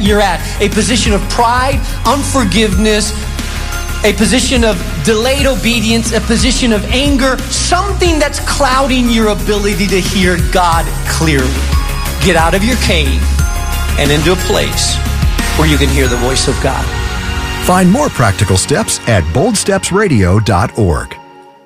you're at, a position of pride, unforgiveness, a position of delayed obedience, a position of anger, something that's clouding your ability to hear God clearly. Get out of your cave and into a place where you can hear the voice of God. Find more practical steps at boldstepsradio.org.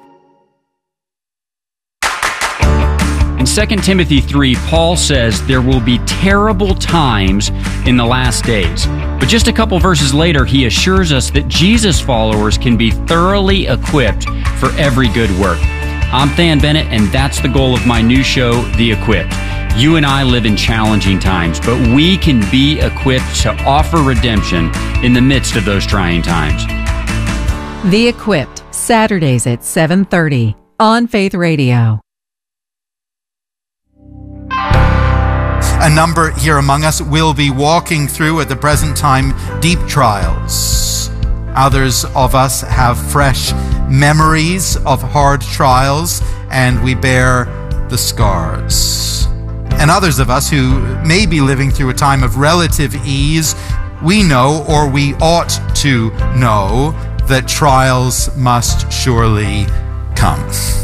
In 2 Timothy 3, Paul says there will be terrible times in the last days. But just a couple verses later, he assures us that Jesus followers can be thoroughly equipped for every good work. I'm Than Bennett, and that's the goal of my new show, The Equipped. You and I live in challenging times, but we can be equipped to offer redemption in the midst of those trying times. The Equipped, Saturdays at 7:30 on Faith Radio. A number here among us will be walking through at the present time deep trials. Others of us have fresh memories of hard trials, and we bear the scars. And others of us who may be living through a time of relative ease, we know, or we ought to know, that trials must surely come.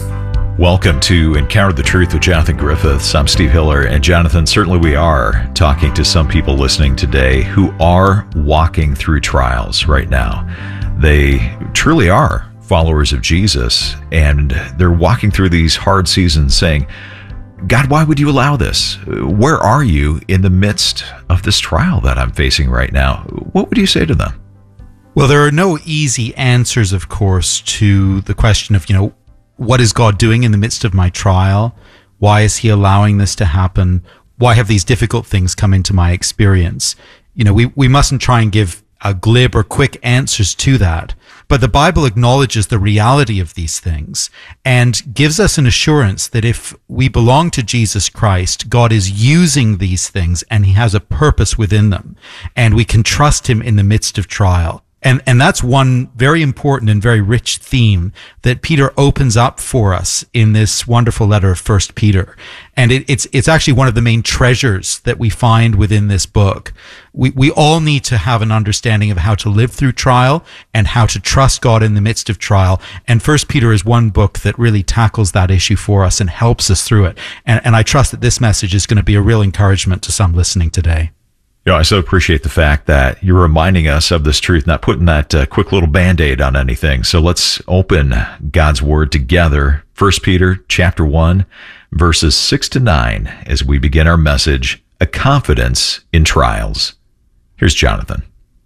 Welcome to Encounter the Truth with Jonathan Griffiths. I'm Steve Hiller. And Jonathan, certainly we are talking to some people listening today who are walking through trials right now. They truly are followers of Jesus, and they're walking through these hard seasons saying, God, why would you allow this? Where are you in the midst of this trial that I'm facing right now? What would you say to them? Well, there are no easy answers, of course, to the question of, what is God doing in the midst of my trial? Why is he allowing this to happen? Why have these difficult things come into my experience? We mustn't try and give glib or quick answers to that. But the Bible acknowledges the reality of these things and gives us an assurance that if we belong to Jesus Christ, God is using these things and he has a purpose within them, and we can trust him in the midst of trial. And that's one very important and very rich theme that Peter opens up for us in this wonderful letter of 1 Peter. And it's actually one of the main treasures that we find within this book. We all need to have an understanding of how to live through trial and how to trust God in the midst of trial. And 1 Peter is one book that really tackles that issue for us and helps us through it. And I trust that this message is going to be a real encouragement to some listening today. I so appreciate the fact that you're reminding us of this truth, not putting that quick little Band-Aid on anything. So let's open God's Word together. 1 Peter chapter 1, verses 6 to 9, as we begin our message, A Confidence in Trials. Here's Jonathan.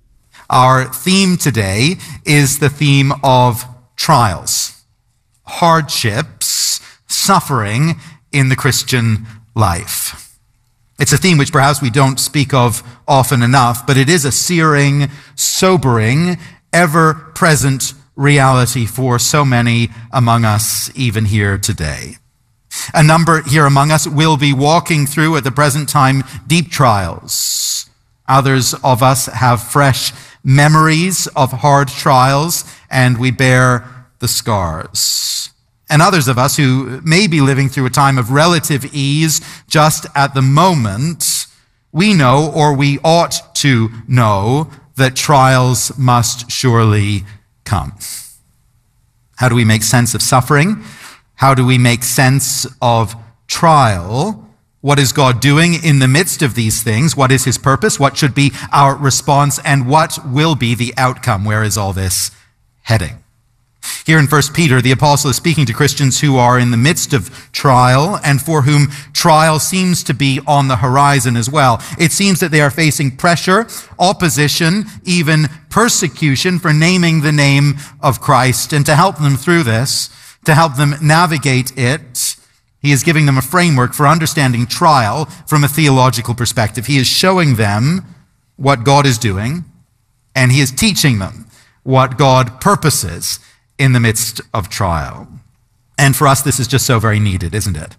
Our theme today is the theme of trials, hardships, suffering in the Christian life. It's a theme which perhaps we don't speak of often enough, but it is a searing, sobering, ever-present reality for so many among us, even here today. A number here among us will be walking through at the present time deep trials. Others of us have fresh memories of hard trials, and we bear the scars. And others of us who may be living through a time of relative ease just at the moment, we know, or we ought to know, that trials must surely come. How do we make sense of suffering? How do we make sense of trial? What is God doing in the midst of these things? What is his purpose? What should be our response? And what will be the outcome? Where is all this heading? Here in 1 Peter, the apostle is speaking to Christians who are in the midst of trial and for whom trial seems to be on the horizon as well. It seems that they are facing pressure, opposition, even persecution for naming the name of Christ. And to help them through this, to help them navigate it, he is giving them a framework for understanding trial from a theological perspective. He is showing them what God is doing, and he is teaching them what God purposes in the midst of trial. And for us, this is just so very needed, isn't it?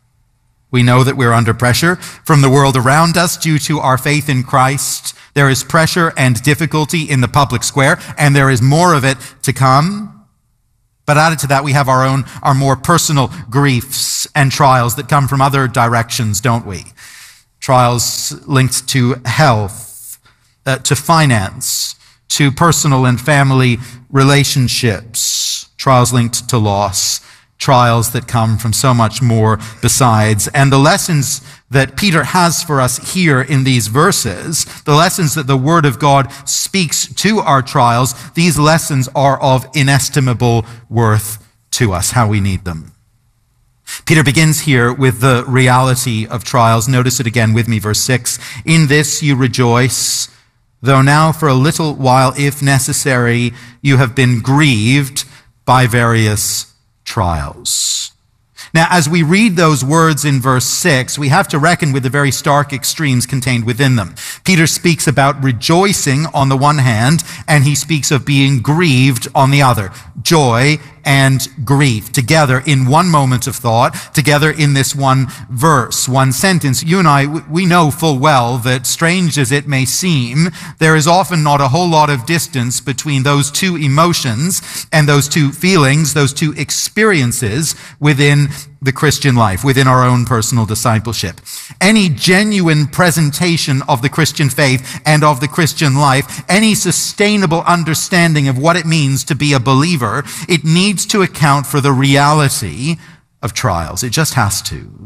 We know that we're under pressure from the world around us due to our faith in Christ. There is pressure and difficulty in the public square, and there is more of it to come. But added to that, we have our more personal griefs and trials that come from other directions, don't we? Trials linked to health, to finance, to personal and family relationships, trials linked to loss, trials that come from so much more besides. And the lessons that Peter has for us here in these verses, the lessons that the Word of God speaks to our trials, these lessons are of inestimable worth to us, how we need them. Peter begins here with the reality of trials. Notice it again with me, verse 6. In this you rejoice, though now for a little while, if necessary, you have been grieved by various trials. Now, as we read those words in verse 6, we have to reckon with the very stark extremes contained within them. Peter speaks about rejoicing on the one hand, and he speaks of being grieved on the other. Joy and grief together in one moment of thought, together in this one verse, one sentence. You and I, we know full well that, strange as it may seem, there is often not a whole lot of distance between those two emotions and those two feelings, those two experiences within the Christian life, within our own personal discipleship. Any genuine presentation of the Christian faith and of the Christian life, any sustainable understanding of what it means to be a believer, it needs to account for the reality of trials. It just has to.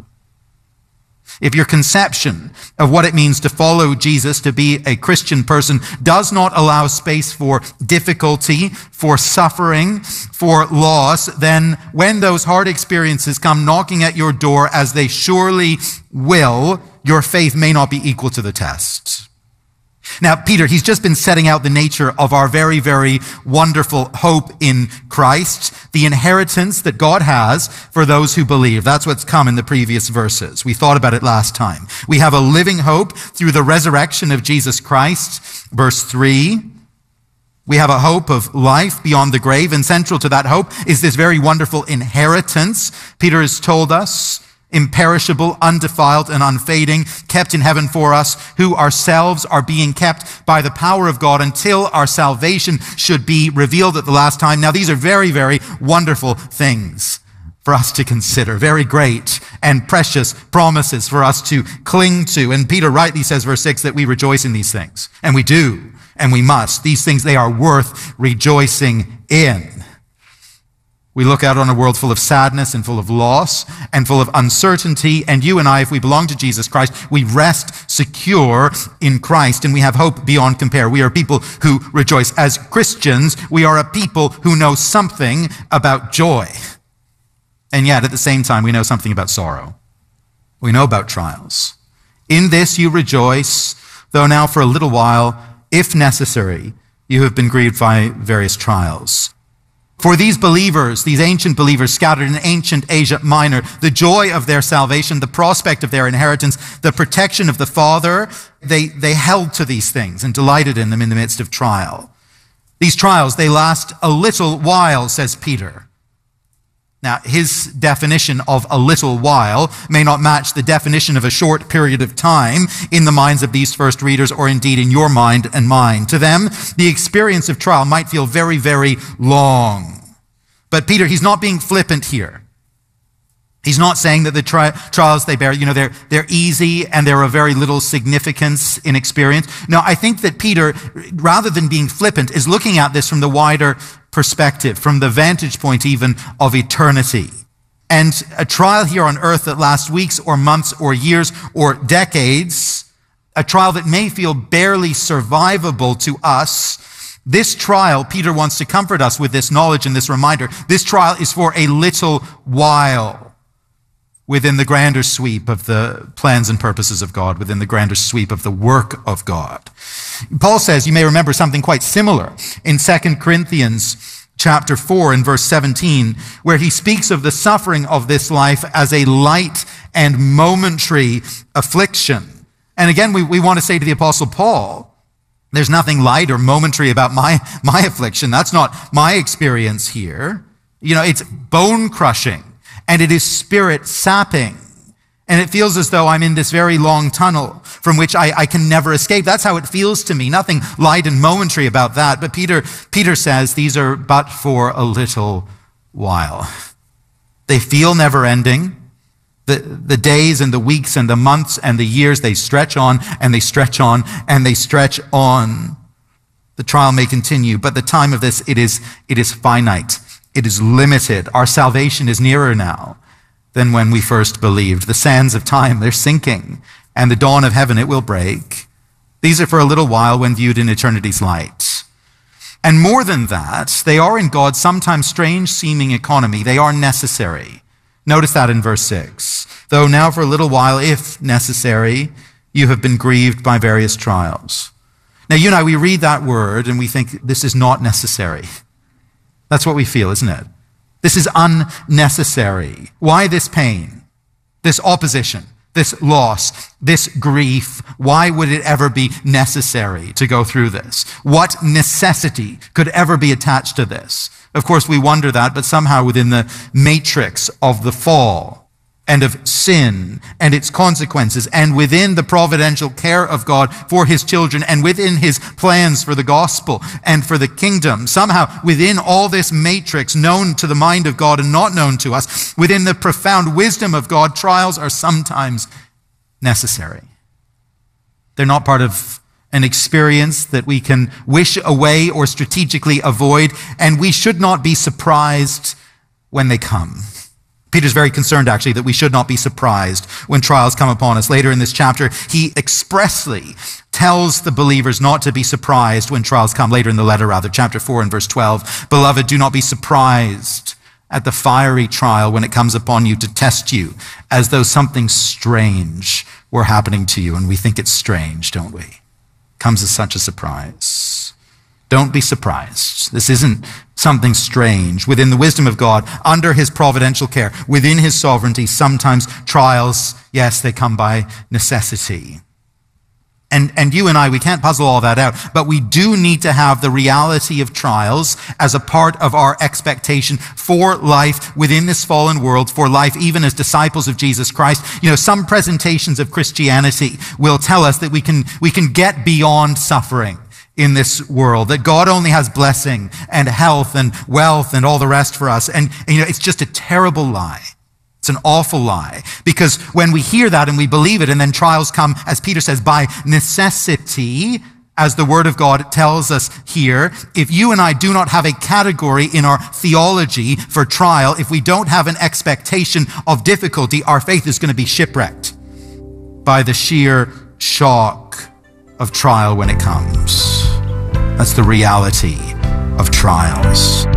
If your conception of what it means to follow Jesus, to be a Christian person, does not allow space for difficulty, for suffering, for loss, then when those hard experiences come knocking at your door, as they surely will, your faith may not be equal to the test. Now, Peter, he's just been setting out the nature of our very, very wonderful hope in Christ, the inheritance that God has for those who believe. That's what's come in the previous verses. We thought about it last time. We have a living hope through the resurrection of Jesus Christ. Verse 3. We have a hope of life beyond the grave, and central to that hope is this very wonderful inheritance. Peter has told us, imperishable, undefiled, and unfading, kept in heaven for us, who ourselves are being kept by the power of God until our salvation should be revealed at the last time. Now, these are very, very wonderful things for us to consider, very great and precious promises for us to cling to. And Peter rightly says, verse 6, that we rejoice in these things. And we do, and we must. These things, they are worth rejoicing in. We look out on a world full of sadness and full of loss and full of uncertainty. And you and I, if we belong to Jesus Christ, we rest secure in Christ, and we have hope beyond compare. We are people who rejoice. As Christians, we are a people who know something about joy. And yet, at the same time, we know something about sorrow. We know about trials. In this you rejoice, though now for a little while, if necessary, you have been grieved by various trials. For these believers, these ancient believers scattered in ancient Asia Minor, the joy of their salvation, the prospect of their inheritance, the protection of the Father, they held to these things and delighted in them in the midst of trial. These trials, they last a little while, says Peter. Now, his definition of a little while may not match the definition of a short period of time in the minds of these first readers, or indeed in your mind and mine. To them, the experience of trial might feel very, very long. But Peter, he's not being flippant here. He's not saying that the trials they bear, they're easy and they're of very little significance in experience. No, I think that Peter, rather than being flippant, is looking at this from the wider perspective, from the vantage point even of eternity. And a trial here on earth that lasts weeks or months or years or decades, a trial that may feel barely survivable to us, this trial, Peter wants to comfort us with this knowledge and this reminder, this trial is for a little while within the grander sweep of the plans and purposes of God, within the grander sweep of the work of God. Paul says, you may remember something quite similar in 2 Corinthians chapter 4 and verse 17, where he speaks of the suffering of this life as a light and momentary affliction. And again, we want to say to the Apostle Paul, there's nothing light or momentary about my affliction. That's not my experience here. It's bone crushing. And it is spirit sapping. And it feels as though I'm in this very long tunnel from which I can never escape. That's how it feels to me. Nothing light and momentary about that. But Peter says these are but for a little while. They feel never ending. The days and the weeks and the months and the years, they stretch on and they stretch on and they stretch on. The trial may continue, but the time of this, it is finite. It is limited. Our salvation is nearer now than when we first believed. The sands of time, they're sinking, and the dawn of heaven, it will break. These are for a little while when viewed in eternity's light. And more than that, they are in God's sometimes strange seeming economy. They are necessary. Notice that in verse 6. Though now for a little while, if necessary, you have been grieved by various trials. Now, you and I, we read that word and we think this is not necessary. That's what we feel, isn't it? This is unnecessary. Why this pain, this opposition, this loss, this grief? Why would it ever be necessary to go through this? What necessity could ever be attached to this? Of course, we wonder that, but somehow within the matrix of the fall and of sin and its consequences, and within the providential care of God for his children, and within his plans for the gospel and for the kingdom, somehow within all this matrix known to the mind of God and not known to us, within the profound wisdom of God, trials are sometimes necessary. They're not part of an experience that we can wish away or strategically avoid, and we should not be surprised when they come. Peter's very concerned, actually, that we should not be surprised when trials come upon us. Later in this chapter, he expressly tells the believers not to be surprised when trials come. Later in the letter, rather, chapter 4 and verse 12. Beloved, do not be surprised at the fiery trial when it comes upon you to test you, as though something strange were happening to you. And we think it's strange, don't we? Comes as such a surprise. Don't be surprised. This isn't something strange. Within the wisdom of God, under his providential care, within his sovereignty, sometimes trials, yes, they come by necessity. And you and I, we can't puzzle all that out, but we do need to have the reality of trials as a part of our expectation for life within this fallen world, for life even as disciples of Jesus Christ. You know, some presentations of Christianity will tell us that we can get beyond suffering in this world, that God only has blessing and health and wealth and all the rest for us. And you know, it's just a terrible lie. It's an awful lie, because when we hear that and we believe it, and then trials come, as Peter says, by necessity, as the Word of God tells us here, if you and I do not have a category in our theology for trial, if we don't have an expectation of difficulty, our faith is going to be shipwrecked by the sheer shock of trial when it comes. That's the reality of trials.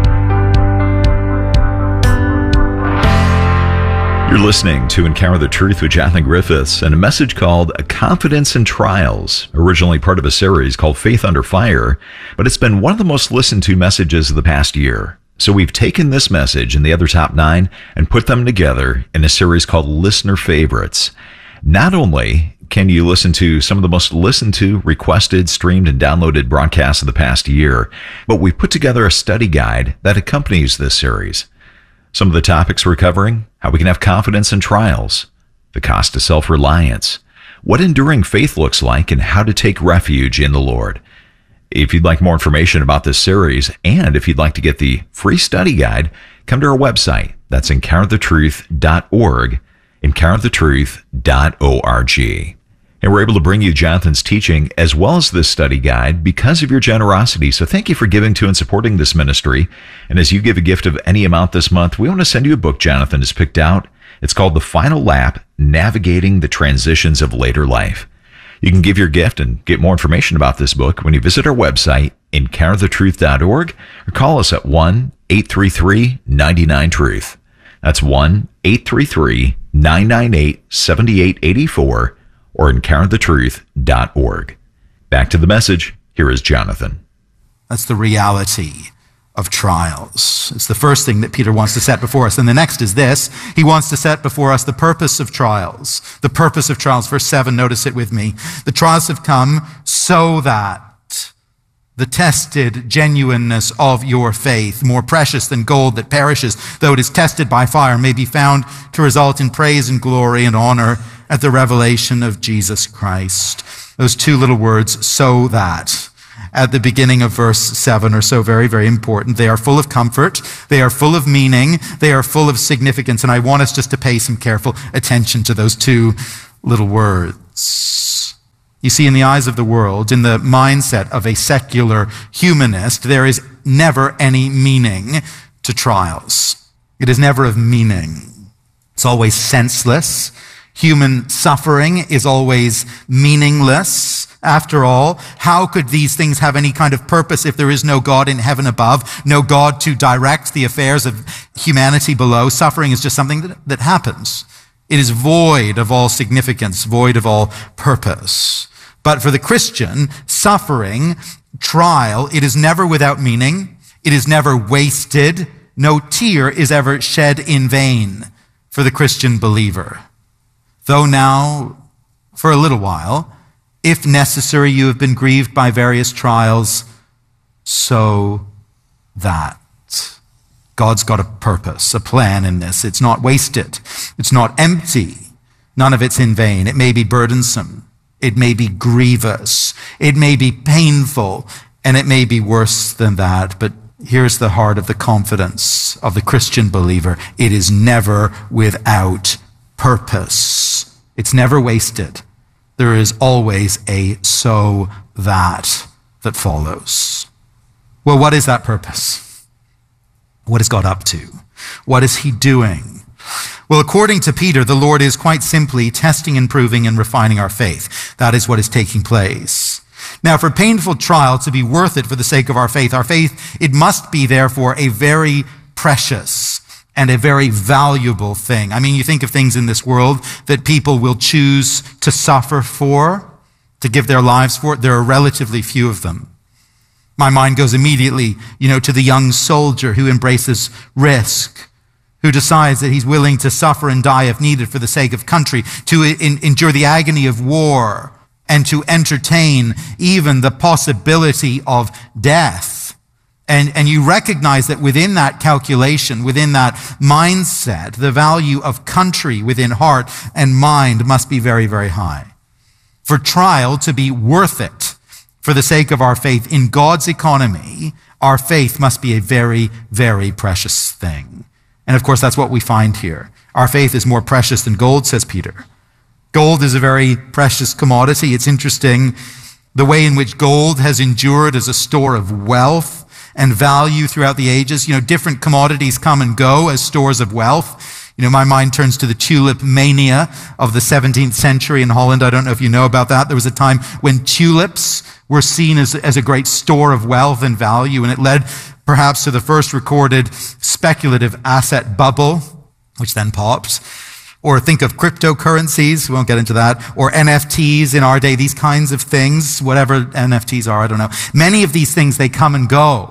You're listening to Encounter the Truth with Jonathan Griffiths, and a message called A Confidence in Trials, originally part of a series called Faith Under Fire, but it's been one of the most listened to messages of the past year. So we've taken this message and the other top 9 and put them together in a series called Listener Favorites. Not only can you listen to some of the most listened to, requested, streamed, and downloaded broadcasts of the past year, but we've put together a study guide that accompanies this series. Some of the topics we're covering: how we can have confidence in trials, the cost of self-reliance, what enduring faith looks like, and how to take refuge in the Lord. If you'd like more information about this series, and if you'd like to get the free study guide, come to our website. That's encounterthetruth.org, encounterthetruth.org. And we're able to bring you Jonathan's teaching as well as this study guide because of your generosity. So thank you for giving to and supporting this ministry. And as you give a gift of any amount this month, we want to send you a book Jonathan has picked out. It's called The Final Lap: Navigating the Transitions of Later Life. You can give your gift and get more information about this book when you visit our website, encounterthetruth.org, or call us at 1-833-99-TRUTH. That's 1-833-998-7884. or encounterthetruth.org. Back to the message. Here is Jonathan. That's the reality of trials. It's the first thing that Peter wants to set before us. And the next is this. He wants to set before us the purpose of trials. The purpose of trials. Verse 7, notice it with me. The trials have come so that the tested genuineness of your faith, more precious than gold that perishes, though it is tested by fire, may be found to result in praise and glory and honor at the revelation of Jesus Christ. Those two little words, so that. at the beginning of verse 7 are so very, very important. They are full of comfort. They are full of meaning. They are full of significance. And I want us just to pay some careful attention to those two little words. You see, in the eyes of the world, in the mindset of a secular humanist, there is never any meaning to trials. It is never of meaning. It's always senseless. Human suffering is always meaningless. After all, how could these things have any kind of purpose if there is no God in heaven above, no God to direct the affairs of humanity below? Suffering is just something that happens. It is void of all significance, void of all purpose. But for the Christian, suffering, trial, it is never without meaning. It is never wasted. No tear is ever shed in vain for the Christian believer. Though now, for a little while, if necessary, you have been grieved by various trials, so that God's got a purpose, a plan in this. It's not wasted. It's not empty. None of it's in vain. It may be burdensome. It may be grievous. It may be painful. And it may be worse than that. But here's the heart of the confidence of the Christian believer. It is never without purpose. It's never wasted. There is always a so that follows. Well, what is that purpose? What is God up to? What is he doing? Well, according to Peter, the Lord is quite simply testing and proving and refining our faith. That is what is taking place. Now, for painful trial to be worth it for the sake of our faith, it must be therefore a very precious and a very valuable thing. I mean, you think of things in this world that people will choose to suffer for, to give their lives for. There are relatively few of them. My mind goes immediately, to the young soldier who embraces risk, who decides that he's willing to suffer and die if needed for the sake of country, to endure the agony of war, and to entertain even the possibility of death. And you recognize that within that calculation, within that mindset, the value of country within heart and mind must be very, very high. For trial to be worth it for the sake of our faith in God's economy, our faith must be a very, very precious thing. And of course, that's what we find here. Our faith is more precious than gold, says Peter. Gold is a very precious commodity. It's interesting the way in which gold has endured as a store of wealth and value throughout the ages. Different commodities come and go as stores of wealth. My mind turns to the tulip mania of the 17th century in Holland. I don't know if you know about that. There was a time when tulips were seen as a great store of wealth and value, and it led perhaps to the first recorded speculative asset bubble, which then popped. Or think of cryptocurrencies, we won't get into that, or NFTs in our day, these kinds of things, whatever NFTs are, I don't know. Many of these things, they come and go.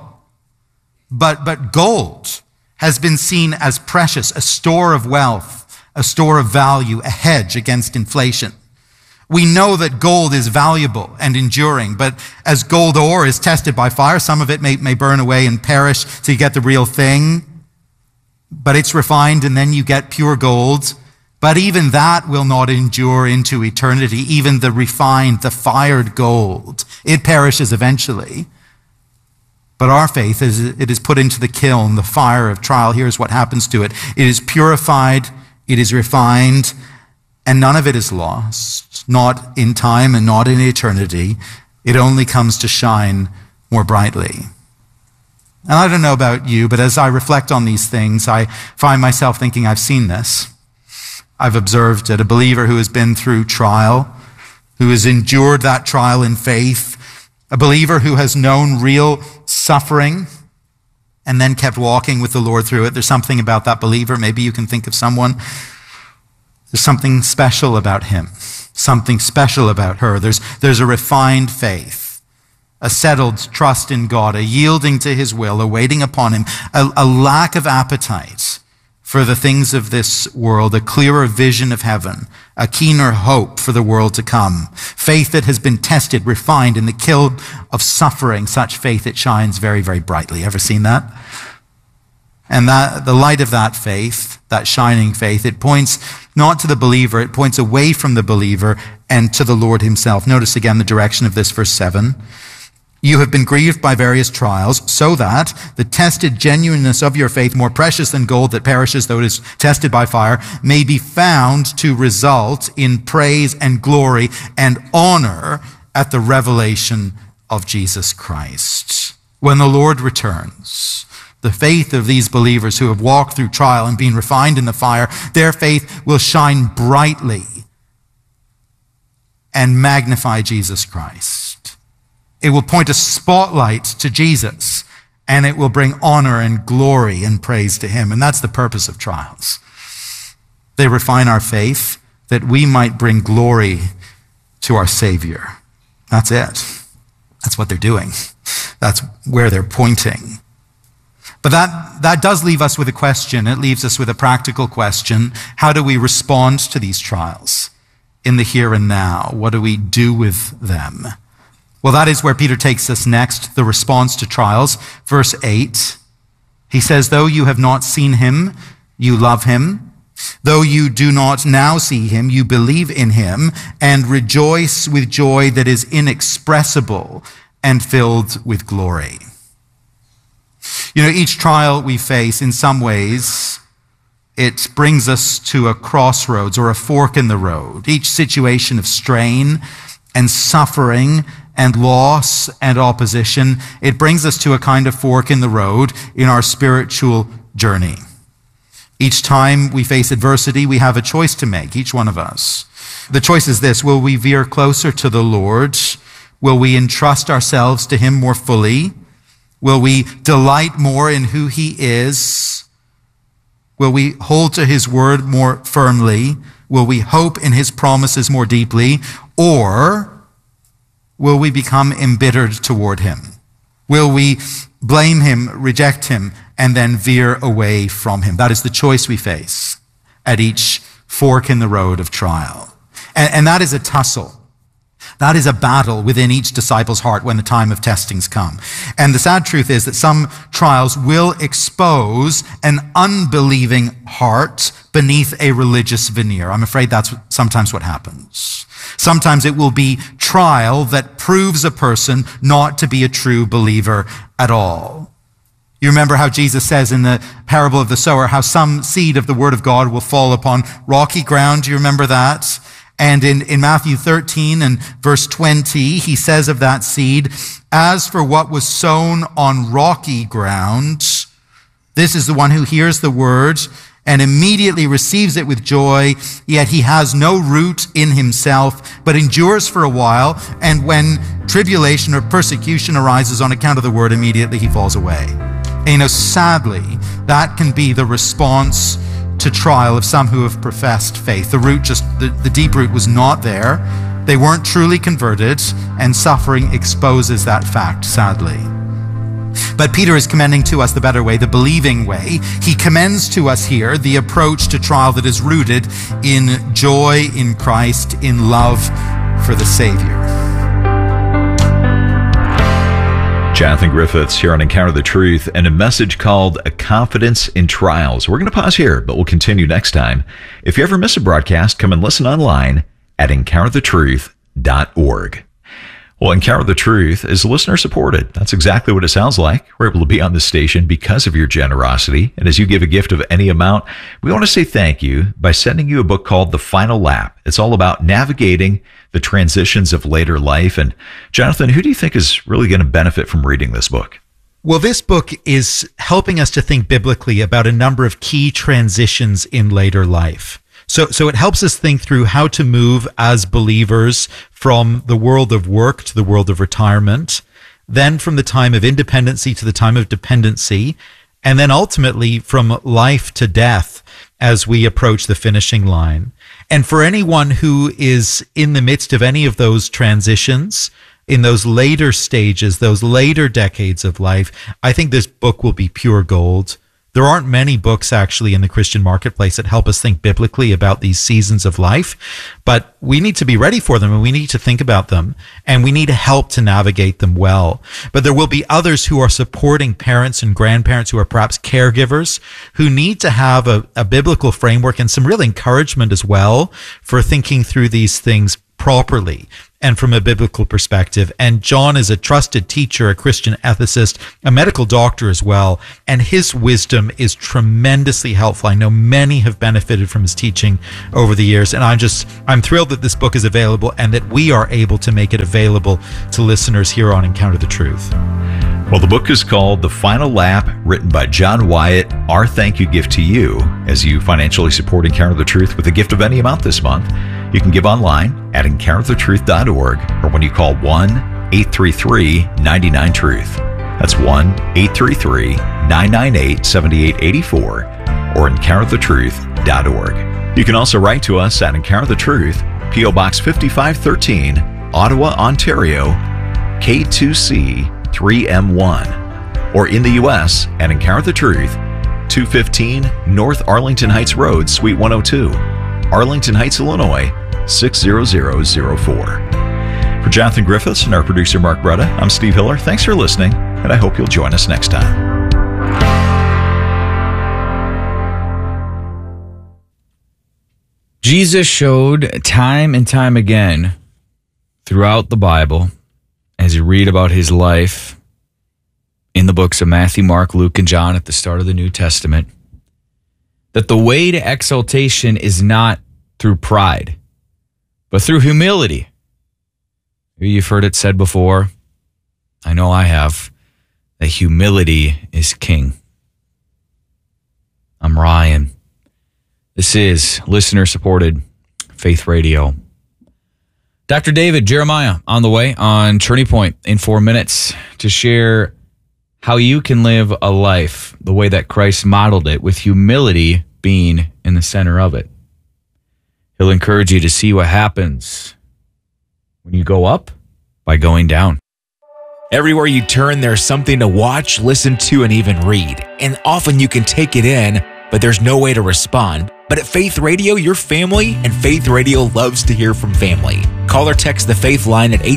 But gold has been seen as precious, a store of wealth, a store of value, a hedge against inflation. We know that gold is valuable and enduring, but as gold ore is tested by fire, some of it may burn away and perish till you get the real thing. But it's refined and then you get pure gold. But even that will not endure into eternity. Even the refined, the fired gold, it perishes eventually. But our faith, it is put into the kiln, the fire of trial. Here's what happens to it. It is purified, it is refined, and none of it is lost. Not in time and not in eternity. It only comes to shine more brightly. And I don't know about you, but as I reflect on these things, I find myself thinking, I've seen this. I've observed it. A believer who has been through trial, who has endured that trial in faith, a believer who has known real suffering and then kept walking with the Lord through it. There's something about that believer. Maybe you can think of someone. There's something special about him, something special about her. There's a refined faith, a settled trust in God, a yielding to his will, a waiting upon him, a lack of appetite for the things of this world, a clearer vision of heaven, a keener hope for the world to come. Faith that has been tested, refined in the kiln of suffering, such faith that shines very, very brightly. Ever seen that? And the light of that faith, that shining faith, it points not to the believer, it points away from the believer and to the Lord himself. Notice again the direction of this, verse 7. You have been grieved by various trials, so that the tested genuineness of your faith, more precious than gold that perishes though it is tested by fire, may be found to result in praise and glory and honor at the revelation of Jesus Christ. When the Lord returns, the faith of these believers who have walked through trial and been refined in the fire, their faith will shine brightly and magnify Jesus Christ. It will point a spotlight to Jesus, and it will bring honor and glory and praise to him. And that's the purpose of trials. They refine our faith that we might bring glory to our Savior. That's it. That's what they're doing. That's where they're pointing. But that does leave us with a question. It leaves us with a practical question. How do we respond to these trials in the here and now? What do we do with them? Well, that is where Peter takes us next, the response to trials. Verse 8, he says, though you have not seen him, you love him. Though you do not now see him, you believe in him and rejoice with joy that is inexpressible and filled with glory. You know, each trial we face, in some ways, it brings us to a crossroads or a fork in the road. Each situation of strain and suffering and loss and opposition, it brings us to a kind of fork in the road in our spiritual journey. Each time we face adversity, we have a choice to make, each one of us. The choice is this: will we veer closer to the Lord? Will we entrust ourselves to him more fully? Will we delight more in who he is? Will we hold to his word more firmly? Will we hope in his promises more deeply? Or will we become embittered toward him? Will we blame him, reject him, and then veer away from him? That is the choice we face at each fork in the road of trial. And that is a tussle. That is a battle within each disciple's heart when the time of testings come. And the sad truth is that some trials will expose an unbelieving heart beneath a religious veneer. I'm afraid that's sometimes what happens. Sometimes it will be trial that proves a person not to be a true believer at all. You remember how Jesus says in the parable of the sower, how some seed of the word of God will fall upon rocky ground. Do you remember that? And in Matthew 13 and verse 20, he says of that seed, as for what was sown on rocky ground, this is the one who hears the word and immediately receives it with joy, yet he has no root in himself, but endures for a while, and when tribulation or persecution arises on account of the word, immediately he falls away. And you know, sadly, that can be the response to trial of some who have professed faith. The deep root was not there. They weren't truly converted, and suffering exposes that fact, sadly. But Peter is commending to us the better way, the believing way. He commends to us here the approach to trial that is rooted in joy in Christ, in love for the Savior. Jonathan Griffiths here on Encounter the Truth, and a message called A Confidence in Trials. We're going to pause here, but we'll continue next time. If you ever miss a broadcast, come and listen online at encounterthetruth.org. Well, Encounter the Truth is listener supported. That's exactly what it sounds like. We're able to be on this station because of your generosity. And as you give a gift of any amount, we want to say thank you by sending you a book called The Final Lap. It's all about navigating the transitions of later life. And Jonathan, who do you think is really going to benefit from reading this book? Well, this book is helping us to think biblically about a number of key transitions in later life. So it helps us think through how to move as believers from the world of work to the world of retirement, then from the time of independency to the time of dependency, and then ultimately from life to death as we approach the finishing line. And for anyone who is in the midst of any of those transitions, in those later stages, those later decades of life, I think this book will be pure gold. There aren't many books actually in the Christian marketplace that help us think biblically about these seasons of life, but we need to be ready for them, and we need to think about them, and we need help to navigate them well. But there will be others who are supporting parents and grandparents who are perhaps caregivers who need to have a biblical framework and some real encouragement as well for thinking through these things properly. and from a biblical perspective. And John is a trusted teacher, a Christian ethicist, a medical doctor as well. And his wisdom is tremendously helpful. I know many have benefited from his teaching over the years. And I'm thrilled that this book is available and that we are able to make it available to listeners here on Encounter the Truth. Well, the book is called The Final Lap, written by John Wyatt. Our thank you gift to you as you financially support Encounter the Truth with a gift of any amount this month. You can give online at encounterthetruth.org or when you call 1-833-99-TRUTH. That's 1-833-998-7884 or encounterthetruth.org. You can also write to us at Encounter the Truth, P.O. Box 5513, Ottawa, Ontario, K2C 3M1, or in the U.S. at Encounter the Truth, 215 North Arlington Heights Road, Suite 102, Arlington Heights, Illinois, 60004. For Jonathan Griffiths and our producer Mark Bretta, I'm Steve Hiller. Thanks for listening, and I hope you'll join us next time. Jesus showed time and time again throughout the Bible, as you read about his life in the books of Matthew, Mark, Luke, and John at the start of the New Testament, that the way to exaltation is not through pride, but through humility. Maybe you've heard it said before. I know I have, that humility is king. I'm Ryan. This is listener-supported Faith Radio. Dr. David Jeremiah on the way on Turning Point in 4 minutes to share how you can live a life the way that Christ modeled it, with humility being in the center of it. He'll encourage you to see what happens when you go up by going down. Everywhere you turn, there's something to watch, listen to, and even read. And often you can take it in, but there's no way to respond. But at Faith Radio, you're family, and Faith Radio loves to hear from family. Call or text the Faith line at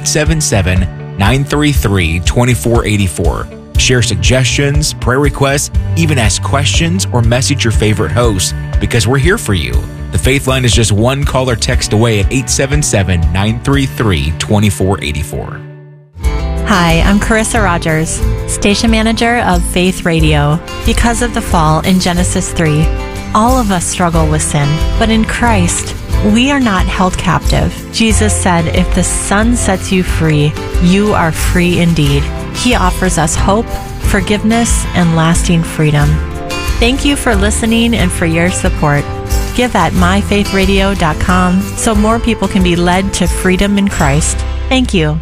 877-933-2484. Share suggestions, prayer requests, even ask questions, or message your favorite host, because we're here for you. The Faith line is just one call or text away at 877-933-2484. Hi, I'm Carissa Rogers, station manager of Faith Radio. Because of the fall in Genesis 3, all of us struggle with sin, but in Christ, we are not held captive. Jesus said, if the Son sets you free, you are free indeed. He offers us hope, forgiveness, and lasting freedom. Thank you for listening and for your support. Give at myfaithradio.com so more people can be led to freedom in Christ. Thank you.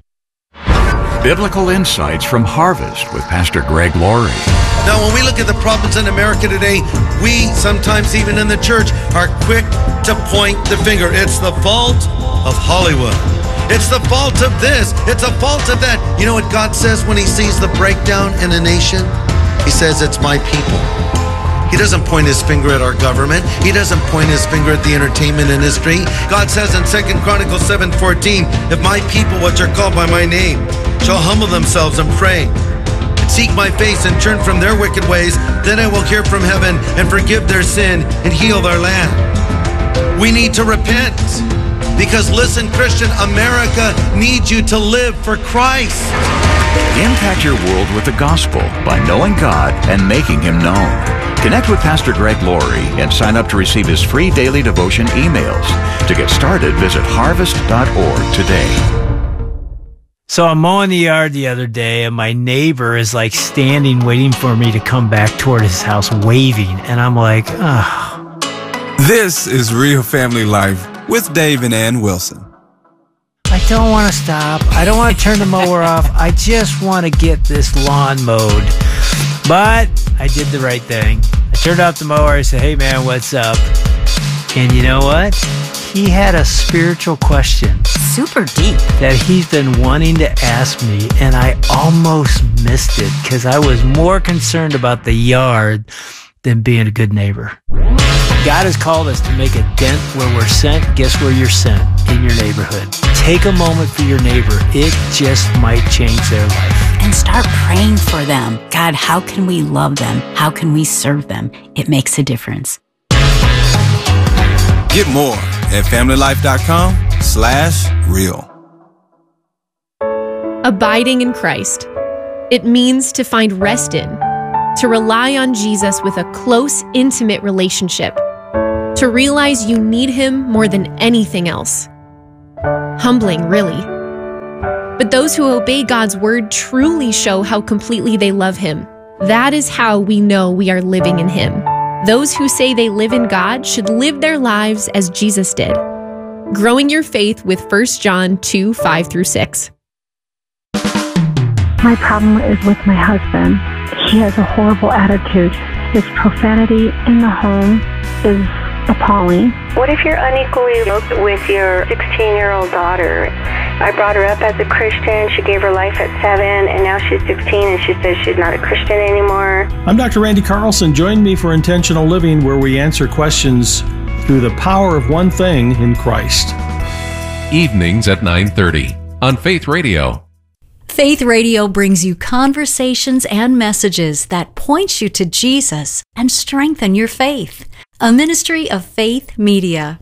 Biblical Insights from Harvest with Pastor Greg Laurie. Now, when we look at the problems in America today, we sometimes, even in the church, are quick to point the finger. It's the fault of Hollywood. It's the fault of this. It's a fault of that. You know what God says when he sees the breakdown in a nation? He says, it's my people. He doesn't point his finger at our government. He doesn't point his finger at the entertainment industry. God says in 2 Chronicles 7:14, if my people, which are called by my name, shall humble themselves and pray, and seek my face and turn from their wicked ways, then I will hear from heaven and forgive their sin and heal their land. We need to repent. Because listen, Christian, America needs you to live for Christ. Impact your world with the gospel by knowing God and making him known. Connect with Pastor Greg Laurie and sign up to receive his free daily devotion emails. To get started, visit harvest.org today. So I'm mowing the yard the other day, and my neighbor is like standing waiting for me to come back toward his house waving. And I'm like, oh. This is Real Family Life with Dave and Ann Wilson. I don't want to stop. I don't want to turn the mower off. I just want to get this lawn mowed. But I did the right thing. I turned off the mower. I said, hey, man, what's up? And you know what? He had a spiritual question. Super deep. That he's been wanting to ask me, and I almost missed it because I was more concerned about the yard than being a good neighbor. God has called us to make a dent where we're sent. Guess where you're sent? In your neighborhood. Take a moment for your neighbor. It just might change their life. And start praying for them. God, how can we love them? How can we serve them? It makes a difference. Get more at familylife.com/real. Abiding in Christ. It means to find rest in, to rely on Jesus with a close, intimate relationship, to realize you need Him more than anything else. Humbling, really. But those who obey God's word truly show how completely they love Him. That is how we know we are living in Him. Those who say they live in God should live their lives as Jesus did. Growing your faith with 1 John 2:5-6. My problem is with my husband. He has a horrible attitude. His profanity in the home is appalling. What if you're unequally yoked with your 16-year-old daughter? I brought her up as a Christian. She gave her life at 7, and now she's 16, and she says she's not a Christian anymore. I'm Dr. Randy Carlson. Join me for Intentional Living, where we answer questions through the power of one thing in Christ. Evenings at 9:30 on Faith Radio. Faith Radio brings you conversations and messages that point you to Jesus and strengthen your faith. A ministry of Faith Media.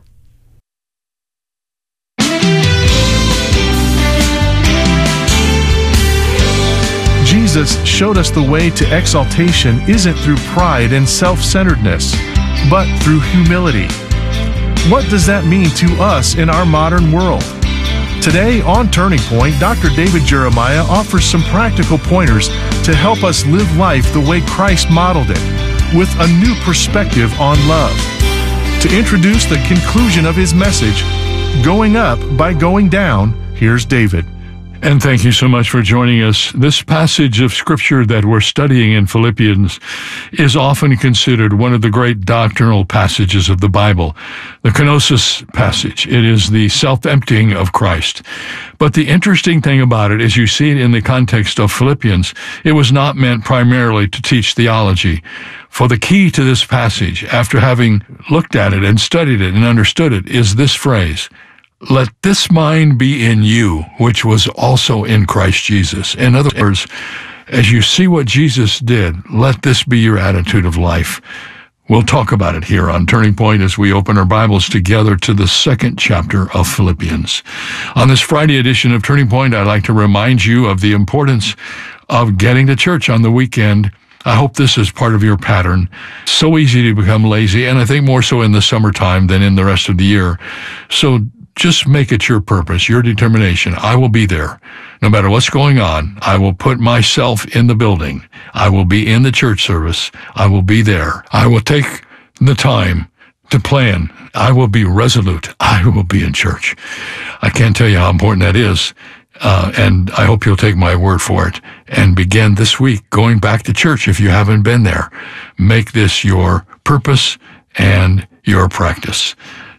Jesus showed us the way to exaltation isn't through pride and self-centeredness, but through humility. What does that mean to us in our modern world? Today on Turning Point, Dr. David Jeremiah offers some practical pointers to help us live life the way Christ modeled it, with a new perspective on love. To introduce the conclusion of his message, Going Up by Going Down, here's David. And thank you so much for joining us. This passage of Scripture that we're studying in Philippians is often considered one of the great doctrinal passages of the Bible, the kenosis passage. It is the self-emptying of Christ. But the interesting thing about it is you see it in the context of Philippians. It was not meant primarily to teach theology. For the key to this passage, after having looked at it and studied it and understood it, is this phrase: let this mind be in you, which was also in Christ Jesus. In other words, as you see what Jesus did, let this be your attitude of life. We'll talk about it here on Turning Point as we open our Bibles together to the 2nd chapter of Philippians. On this Friday edition of Turning Point, I'd like to remind you of the importance of getting to church on the weekend. I hope this is part of your pattern. So easy to become lazy, and I think more so in the summertime than in the rest of the year. So just make it your purpose, your determination. I will be there. No matter what's going on, I will put myself in the building. I will be in the church service. I will be there. I will take the time to plan. I will be resolute. I will be in church. I can't tell you how important that is. And I hope you'll take my word for it and begin this week going back to church if you haven't been there. Make this your purpose and your practice.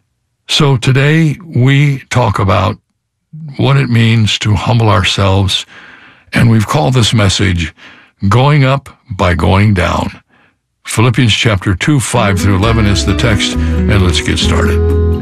So today we talk about what it means to humble ourselves, and we've called this message Going Up by Going Down. Philippians chapter 2, 5-11 is the text, and let's get started.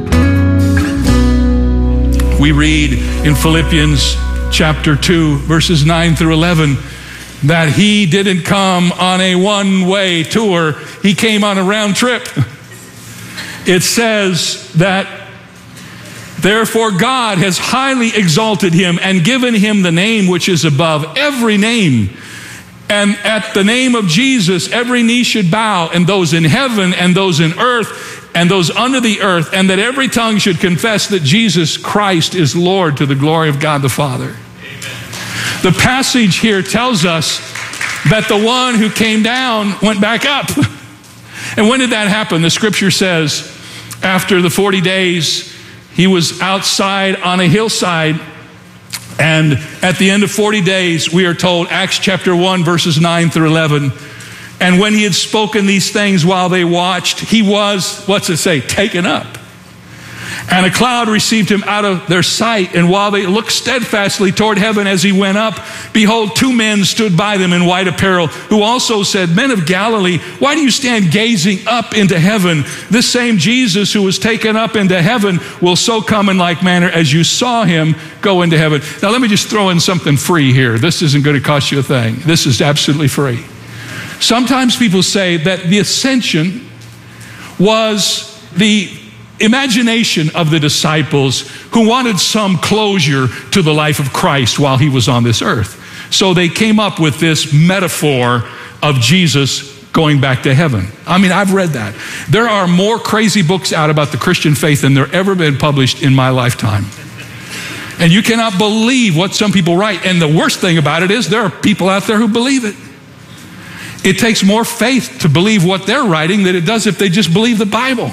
We read in Philippians chapter 2, verses 9-11, that he didn't come on a one-way tour. He came on a round trip. It says that, therefore God has highly exalted him and given him the name which is above every name. And at the name of Jesus, every knee should bow, and those in heaven and those in earth and those under the earth, and that every tongue should confess that Jesus Christ is Lord, to the glory of God the Father. Amen. The passage here tells us that the one who came down went back up. And when did that happen? The scripture says, after the 40 days, he was outside on a hillside. And at the end of 40 days, we are told, Acts chapter 1, verses 9-11, and when he had spoken these things while they watched, he was, what's it say, taken up. And a cloud received him out of their sight. And while they looked steadfastly toward heaven as he went up, behold, 2 men stood by them in white apparel, who also said, Men of Galilee, why do you stand gazing up into heaven? This same Jesus who was taken up into heaven will so come in like manner as you saw him go into heaven. Now let me just throw in something free here. This isn't going to cost you a thing. This is absolutely free. Sometimes people say that the ascension was the imagination of the disciples who wanted some closure to the life of Christ while he was on this earth. So they came up with this metaphor of Jesus going back to heaven. I mean, I've read that. There are more crazy books out about the Christian faith than there ever been published in my lifetime. And you cannot believe what some people write. And the worst thing about it is there are people out there who believe it. It takes more faith to believe what they're writing than it does if they just believe the Bible.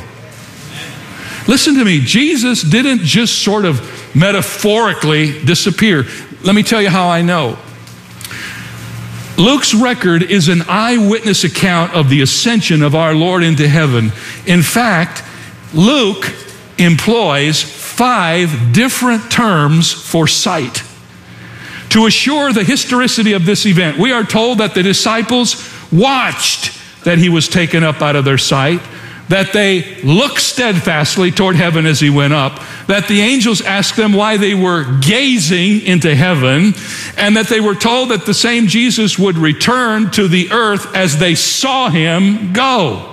Listen to me. Jesus didn't just sort of metaphorically disappear. Let me tell you how I know. Luke's record is an eyewitness account of the ascension of our Lord into heaven. In fact, Luke employs 5 different terms for sight. To assure the historicity of this event, we are told that the disciples watched that he was taken up out of their sight, that they looked steadfastly toward heaven as he went up, that the angels asked them why they were gazing into heaven, and that they were told that the same Jesus would return to the earth as they saw him go.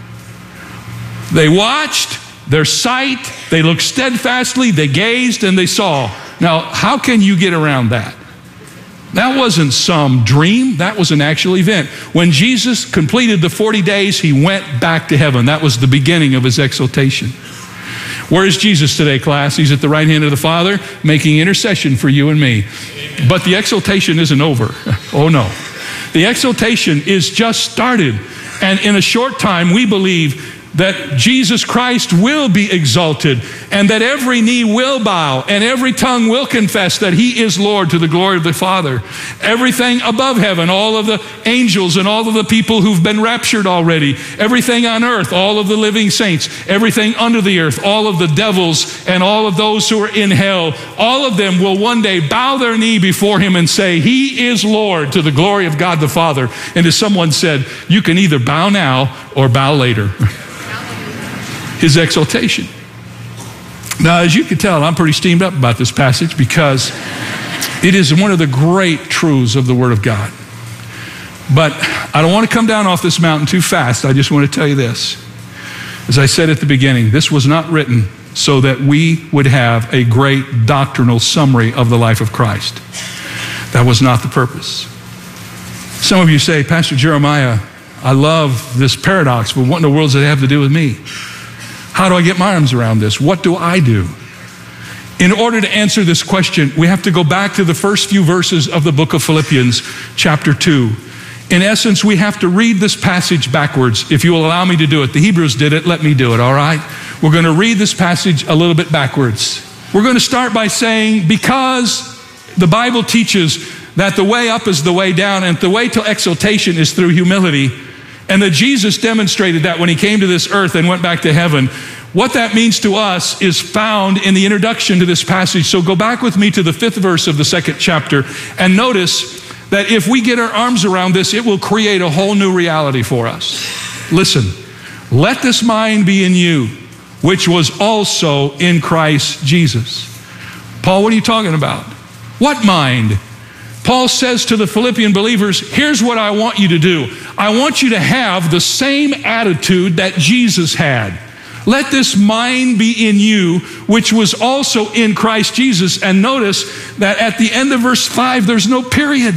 They watched, their sight, they looked steadfastly, they gazed, and they saw. Now, how can you get around that? That wasn't some dream. That was an actual event. When Jesus completed the 40 days, he went back to heaven. That was the beginning of his exaltation. Where is Jesus today, class? He's at the right hand of the Father, making intercession for you and me. But the exaltation isn't over. Oh, no. The exaltation is just started. And in a short time, we believe that Jesus Christ will be exalted and that every knee will bow and every tongue will confess that he is Lord to the glory of the Father. Everything above heaven, all of the angels and all of the people who've been raptured already, everything on earth, all of the living saints, everything under the earth, all of the devils and all of those who are in hell, all of them will one day bow their knee before him and say, he is Lord to the glory of God the Father. And as someone said, you can either bow now or bow later. His exaltation. Now, as you can tell, I'm pretty steamed up about this passage because it is one of the great truths of the Word of God. But I don't want to come down off this mountain too fast. I just want to tell you this. As I said at the beginning, this was not written so that we would have a great doctrinal summary of the life of Christ. That was not the purpose. Some of you say, Pastor Jeremiah, I love this paradox, but what in the world does it have to do with me? How do I get my arms around this? What do I do? In order to answer this question, we have to go back to the first few verses of the book of Philippians, chapter 2. In essence, we have to read this passage backwards. If you will allow me to do it. The Hebrews did it. Let me do it, all right? We're going to read this passage a little bit backwards. We're going to start by saying, because the Bible teaches that the way up is the way down, and the way to exaltation is through humility, and that Jesus demonstrated that when he came to this earth and went back to heaven. What that means to us is found in the introduction to this passage. So go back with me to the 5th verse of the 2nd chapter and notice that if we get our arms around this, it will create a whole new reality for us. Listen, let this mind be in you, which was also in Christ Jesus. Paul, what are you talking about? What mind? Paul says to the Philippian believers, here's what I want you to do. I want you to have the same attitude that Jesus had. Let this mind be in you, which was also in Christ Jesus. And notice that at the end of verse 5, there's no period.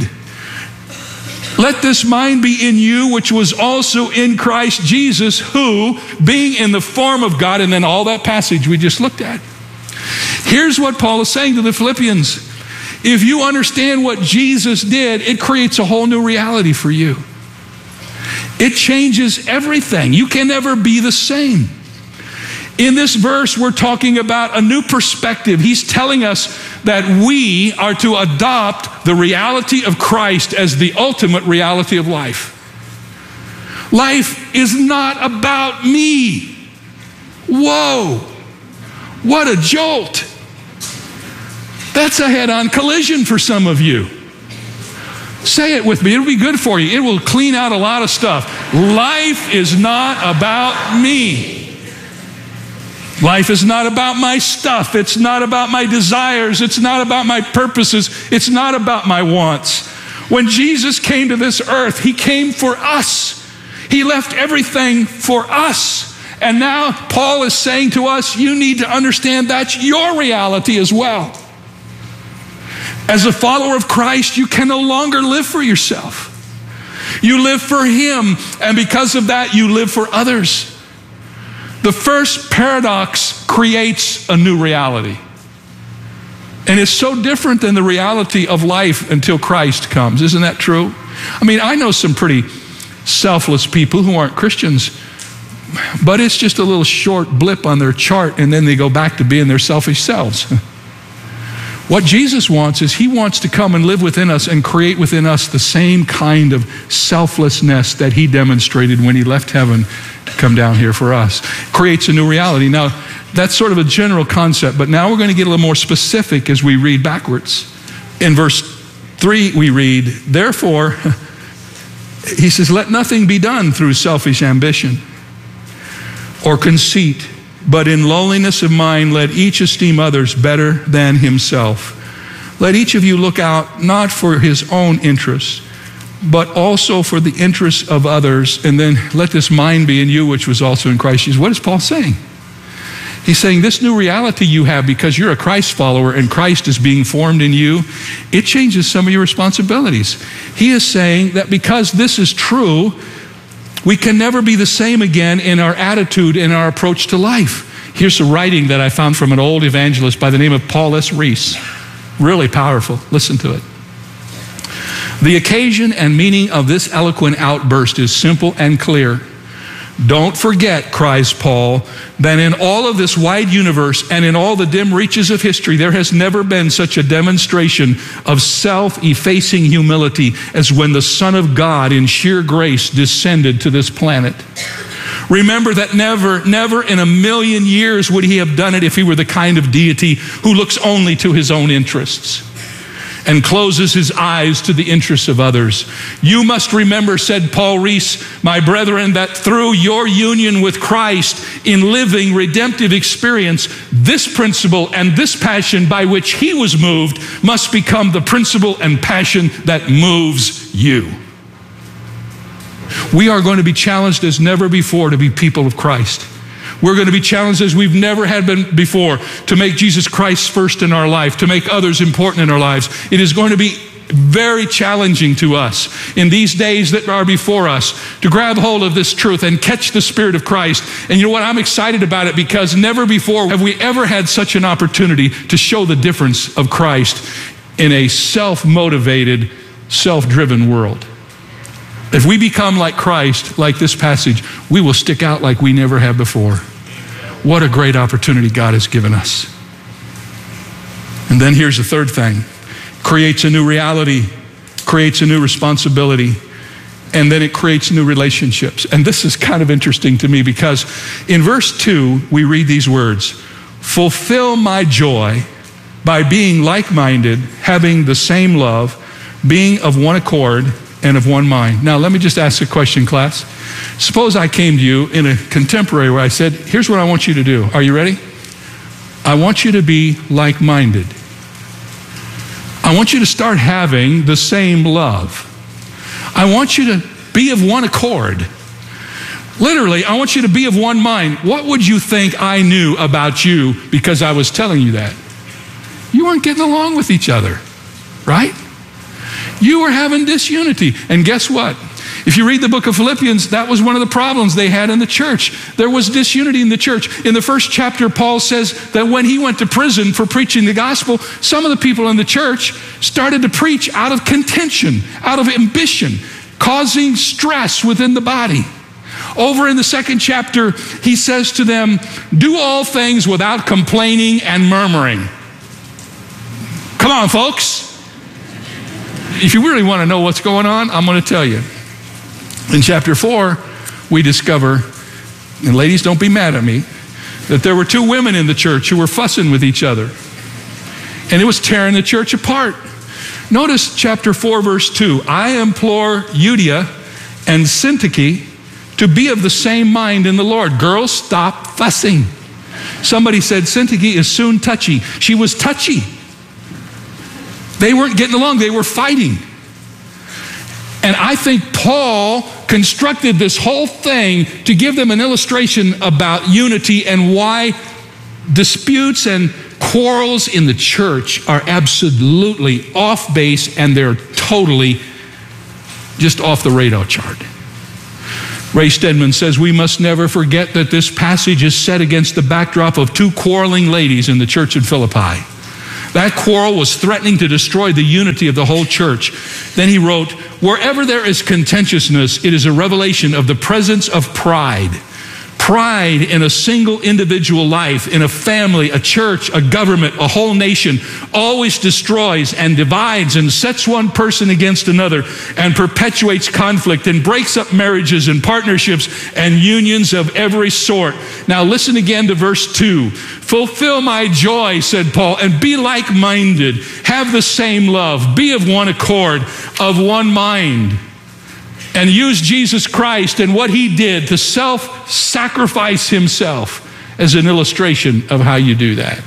Let this mind be in you, which was also in Christ Jesus, who, being in the form of God, and then all that passage we just looked at. Here's what Paul is saying to the Philippians. If you understand what Jesus did, it creates a whole new reality for you. It changes everything. You can never be the same. In this verse, we're talking about a new perspective. He's telling us that we are to adopt the reality of Christ as the ultimate reality of life. Life is not about me. Whoa, what a jolt. That's a head-on collision for some of you. Say it with me. It'll be good for you. It will clean out a lot of stuff. Life is not about me. Life is not about my stuff. It's not about my desires. It's not about my purposes. It's not about my wants. When Jesus came to this earth, he came for us. He left everything for us. And now Paul is saying to us, you need to understand that's your reality as well. As a follower of Christ, you can no longer live for yourself. You live for Him, and because of that, you live for others. The first paradox creates a new reality. And it's so different than the reality of life until Christ comes. Isn't that true? I mean, I know some pretty selfless people who aren't Christians, but it's just a little short blip on their chart, and then they go back to being their selfish selves. What Jesus wants is He wants to come and live within us and create within us the same kind of selflessness that He demonstrated when He left heaven to come down here for us. Creates a new reality. Now, that's sort of a general concept, but now we're going to get a little more specific as we read backwards. In verse 3, we read, therefore, he says, let nothing be done through selfish ambition or conceit, but in lowliness of mind, let each esteem others better than himself. Let each of you look out not for his own interests, but also for the interests of others. And then let this mind be in you, which was also in Christ Jesus. What is Paul saying? He's saying this new reality you have because you're a Christ follower and Christ is being formed in you, it changes some of your responsibilities. He is saying that because this is true, we can never be the same again in our attitude and our approach to life. Here's a writing that I found from an old evangelist by the name of Paul S. Reese. Really powerful. Listen to it. The occasion and meaning of this eloquent outburst is simple and clear. Don't forget, cries Paul, that in all of this wide universe and in all the dim reaches of history, there has never been such a demonstration of self-effacing humility as when the Son of God in sheer grace descended to this planet. Remember that never in a million years would He have done it if He were the kind of deity who looks only to His own interests and closes His eyes to the interests of others. You must remember, said Paul Reese, my brethren, that through your union with Christ in living redemptive experience, this principle and this passion by which He was moved must become the principle and passion that moves you. We are going to be challenged as never before to be people of Christ. We're going to be challenged as we've never had been before to make Jesus Christ first in our life, to make others important in our lives. It is going to be very challenging to us in these days that are before us to grab hold of this truth and catch the Spirit of Christ. And you know what? I'm excited about it because never before have we ever had such an opportunity to show the difference of Christ in a self-motivated, self-driven world. If we become like Christ, like this passage, we will stick out like we never have before. What a great opportunity God has given us. And then here's the third thing. Creates a new reality, creates a new responsibility, and then it creates new relationships. And this is kind of interesting to me because in verse 2, we read these words, fulfill my joy by being like-minded, having the same love, being of one accord, and of one mind. Now, let me just ask a question, class. Suppose I came to you in a contemporary where I said, here's what I want you to do. Are you ready? I want you to be like-minded. I want you to start having the same love. I want you to be of one accord. Literally, I want you to be of one mind. What would you think I knew about you because I was telling you that? You weren't getting along with each other, right? You were having disunity. And guess what? If you read the book of Philippians, that was one of the problems they had in the church. There was disunity in the church. In the first chapter, Paul says that when he went to prison for preaching the gospel, some of the people in the church started to preach out of contention, out of ambition, causing stress within the body. Over in the second chapter, he says to them, do all things without complaining and murmuring. Come on, folks. If you really want to know what's going on, I'm going to tell you. In chapter 4, we discover, and ladies, don't be mad at me, that there were two women in the church who were fussing with each other. And it was tearing the church apart. Notice chapter 4, verse 2. I implore Euodia and Syntyche to be of the same mind in the Lord. Girls, stop fussing. Somebody said Syntyche is soon touchy. She was touchy. They weren't getting along. They were fighting. And I think Paul constructed this whole thing to give them an illustration about unity and why disputes and quarrels in the church are absolutely off base, and they're totally just off the radar chart. Ray Stedman says, we must never forget that this passage is set against the backdrop of two quarreling ladies in the church in Philippi. That quarrel was threatening to destroy the unity of the whole church. Then he wrote, wherever there is contentiousness, it is a revelation of the presence of pride. Pride in a single individual life, in a family, a church, a government, a whole nation, always destroys and divides and sets one person against another and perpetuates conflict and breaks up marriages and partnerships and unions of every sort. Now listen again to verse 2. Fulfill my joy, said Paul, and be like-minded. Have the same love. Be of one accord, of one mind. And use Jesus Christ and what he did to self-sacrifice himself as an illustration of how you do that.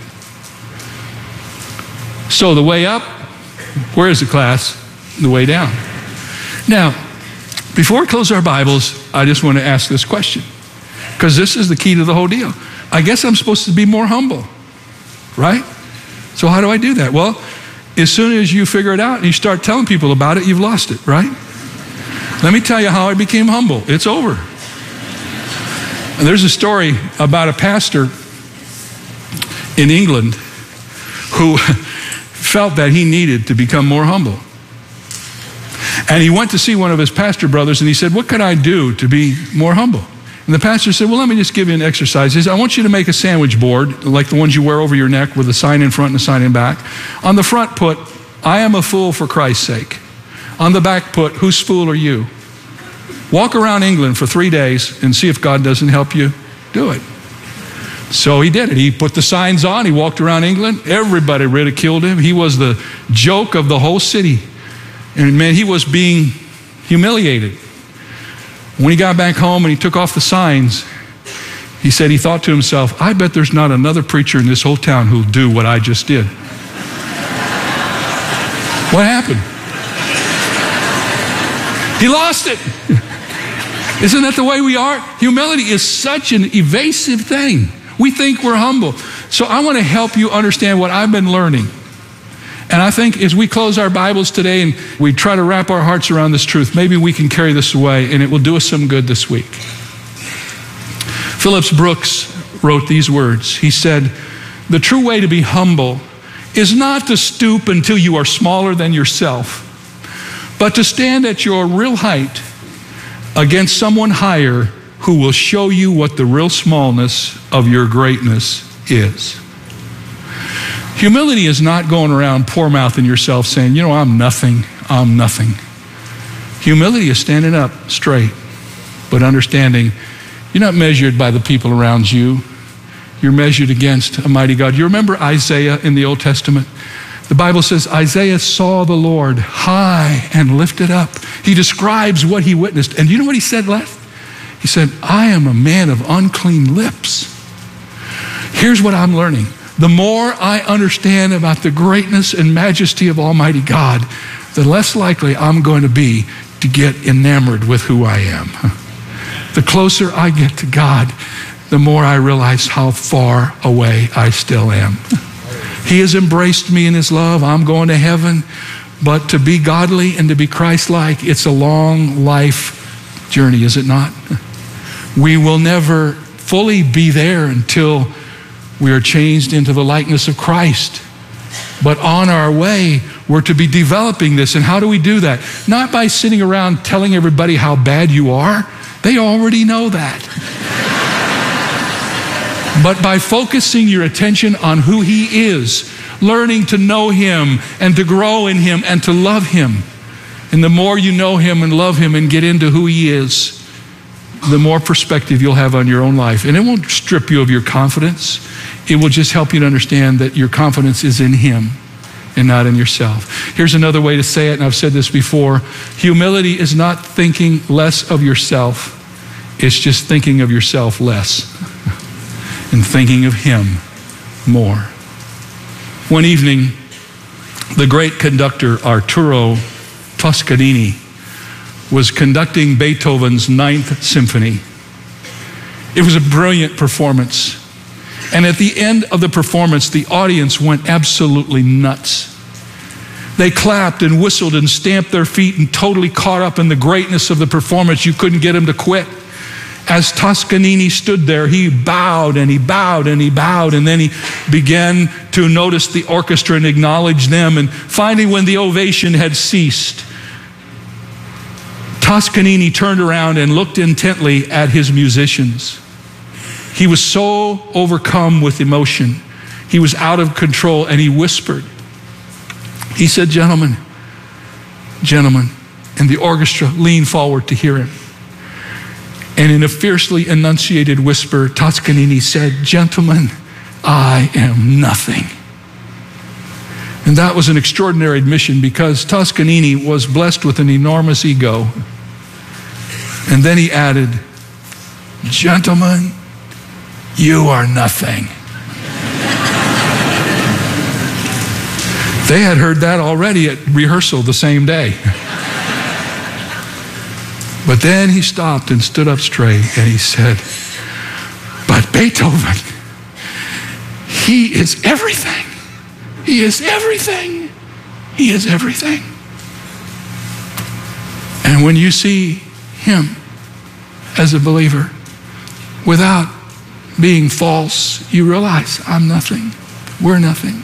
So the way up, where is the class? The way down. Now, before we close our Bibles, I just want to ask this question, because this is the key to the whole deal. I guess I'm supposed to be more humble, right? So how do I do that? Well, as soon as you figure it out and you start telling people about it, you've lost it, right? Let me tell you how I became humble. It's over. And there's a story about a pastor in England who felt that he needed to become more humble. And he went to see one of his pastor brothers and he said, what can I do to be more humble? And the pastor said, well, let me just give you an exercise. He said, I want you to make a sandwich board, like the ones you wear over your neck with a sign in front and a sign in back. On the front put, I am a fool for Christ's sake. On the back put, whose fool are you? Walk around England for 3 days and see if God doesn't help you do it. So he did it. He put the signs on. He walked around England. Everybody ridiculed him. He was the joke of the whole city. And man, he was being humiliated. When he got back home and he took off the signs, he said he thought to himself, I bet there's not another preacher in this whole town who'll do what I just did. What happened? He lost it. Isn't that the way we are? Humility is such an evasive thing. We think we're humble. So I want to help you understand what I've been learning. And I think as we close our Bibles today and we try to wrap our hearts around this truth, maybe we can carry this away and it will do us some good this week. Phillips Brooks wrote these words. He said, the true way to be humble is not to stoop until you are smaller than yourself, but to stand at your real height against someone higher who will show you what the real smallness of your greatness is. Humility is not going around poor-mouthing yourself saying, you know, I'm nothing. Humility is standing up straight, but understanding you're not measured by the people around you. You're measured against a mighty God. You remember Isaiah in the Old Testament? The Bible says Isaiah saw the Lord high and lifted up. He describes what he witnessed. And you know what he said last? He said, I am a man of unclean lips. Here's what I'm learning. The more I understand about the greatness and majesty of Almighty God, the less likely I'm going to be to get enamored with who I am. The closer I get to God, the more I realize how far away I still am. He has embraced me in his love. I'm going to heaven. But to be godly and to be Christ-like, it's a long life journey, is it not? We will never fully be there until we are changed into the likeness of Christ. But on our way, we're to be developing this. And how do we do that? Not by sitting around telling everybody how bad you are. They already know that. But by focusing your attention on who he is, learning to know him and to grow in him and to love him. And the more you know him and love him and get into who he is, the more perspective you'll have on your own life. And it won't strip you of your confidence. It will just help you to understand that your confidence is in him and not in yourself. Here's another way to say it, and I've said this before. Humility is not thinking less of yourself. It's just thinking of yourself less and thinking of him more. One evening, the great conductor Arturo Toscanini was conducting Beethoven's Ninth Symphony. It was a brilliant performance. And at the end of the performance, the audience went absolutely nuts. They clapped and whistled and stamped their feet and totally caught up in the greatness of the performance. You couldn't get them to quit. As Toscanini stood there, he bowed and he bowed and he bowed, and then he began to notice the orchestra and acknowledge them. And finally, when the ovation had ceased, Toscanini turned around and looked intently at his musicians. He was so overcome with emotion. He was out of control, and he whispered. He said, "Gentlemen, gentlemen," and the orchestra leaned forward to hear him. And in a fiercely enunciated whisper, Toscanini said, "Gentlemen, I am nothing." And that was an extraordinary admission, because Toscanini was blessed with an enormous ego. And then he added, "Gentlemen, you are nothing." They had heard that already at rehearsal the same day. But then he stopped and stood up straight and he said, "But Beethoven, he is everything. He is everything. He is everything." And when you see him as a believer, without being false, you realize, I'm nothing. We're nothing.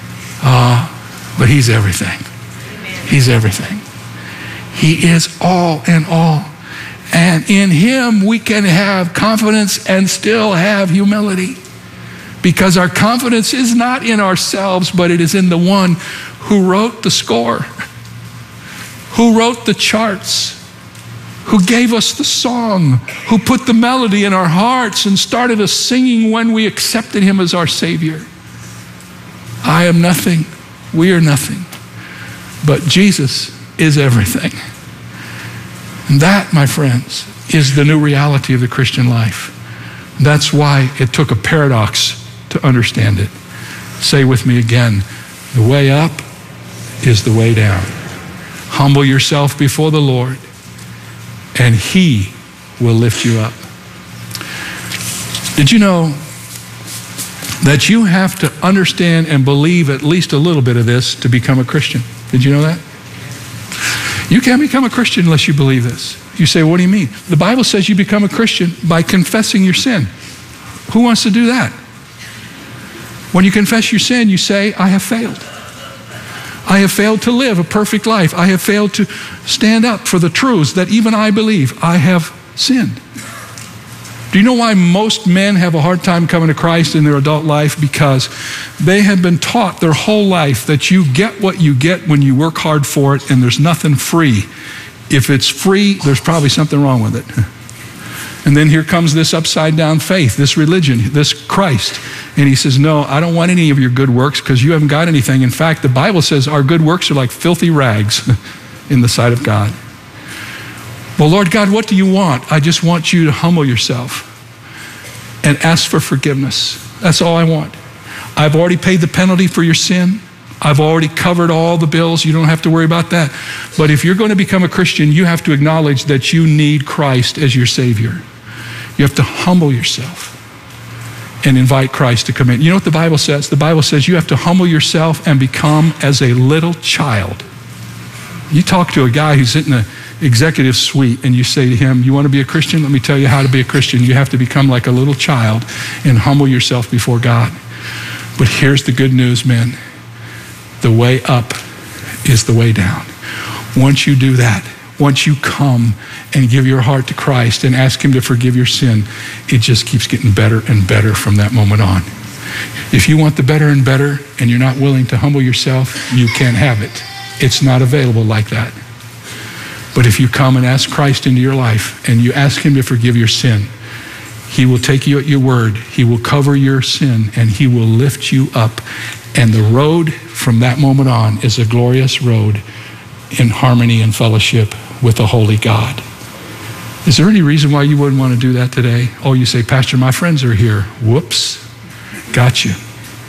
But he's everything. He's everything. He is all in all. And in him we can have confidence and still have humility. Because our confidence is not in ourselves, but it is in the one who wrote the score, who wrote the charts, who gave us the song, who put the melody in our hearts and started us singing when we accepted him as our Savior. I am nothing. We are nothing. But Jesus is everything. And that, my friends, is the new reality of the Christian life. That's why it took a paradox to understand it. Say with me again, the way up is the way down. Humble yourself before the Lord, and he will lift you up. Did you know that you have to understand and believe at least a little bit of this to become a Christian? Did you know that? You can't become a Christian unless you believe this. You say, what do you mean? The Bible says you become a Christian by confessing your sin. Who wants to do that? When you confess your sin, you say, I have failed. I have failed to live a perfect life. I have failed to stand up for the truths that even I believe. I have sinned. Do you know why most men have a hard time coming to Christ in their adult life? Because they have been taught their whole life that you get what you get when you work hard for it, and there's nothing free. If it's free, there's probably something wrong with it. And then here comes this upside down faith, this religion, this Christ. And he says, no, I don't want any of your good works because you haven't got anything. In fact, the Bible says our good works are like filthy rags in the sight of God. Well, Lord God, what do you want? I just want you to humble yourself and ask for forgiveness. That's all I want. I've already paid the penalty for your sin. I've already covered all the bills. You don't have to worry about that. But if you're going to become a Christian, you have to acknowledge that you need Christ as your Savior. You have to humble yourself and invite Christ to come in. You know what the Bible says? The Bible says you have to humble yourself and become as a little child. You talk to a guy who's in the executive suite and you say to him, you want to be a Christian? Let me tell you how to be a Christian. You have to become like a little child and humble yourself before God. But here's the good news, men. The way up is the way down. Once you do that, once you come and give your heart to Christ and ask him to forgive your sin, it just keeps getting better and better from that moment on. If you want the better and better and you're not willing to humble yourself, you can't have it. It's not available like that. But if you come and ask Christ into your life and you ask him to forgive your sin, he will take you at your word. He will cover your sin and he will lift you up. And the road from that moment on is a glorious road in harmony and fellowship with the holy God. Is there any reason why you wouldn't want to do that today? Oh, you say, Pastor, my friends are here. Whoops, got you.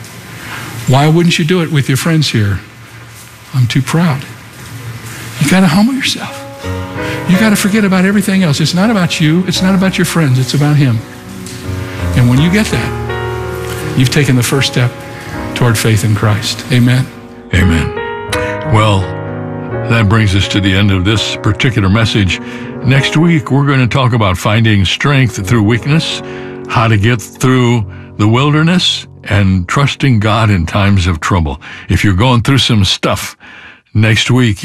Why wouldn't you do it with your friends here? I'm too proud. You got to humble yourself. You got to forget about everything else. It's not about you. It's not about your friends. It's about Him. And when you get that, you've taken the first step toward faith in Christ. Amen. Amen. Well, that brings us to the end of this particular message. Next week, we're going to talk about finding strength through weakness, how to get through the wilderness, and trusting God in times of trouble. If you're going through some stuff next week,